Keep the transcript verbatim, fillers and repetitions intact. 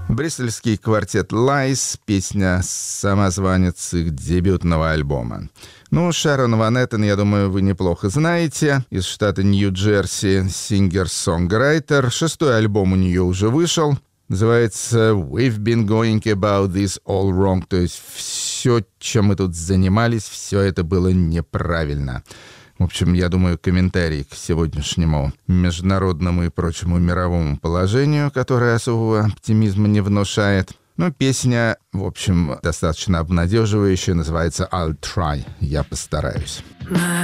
Бристольский квартет Lies, песня «Самозванец» их дебютного альбома. Ну, Шэрон Ван Эттен, я думаю, вы неплохо знаете. Из штата Нью-Джерси, сингер-сонграйтер. Шестой альбом у нее уже вышел. Называется «We've been going about this all wrong». То есть все, чем мы тут занимались, все это было неправильно. В общем, я думаю, комментарий к сегодняшнему международному и прочему мировому положению, которое особого оптимизма не внушает. Но песня, в общем, достаточно обнадеживающая, называется «I'll try», «Я постараюсь».